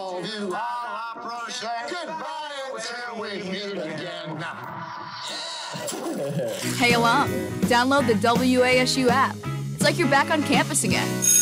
all you all approach. Goodbye until we meet again. Hey, alum, download the WASU app. It's like you're back on campus again.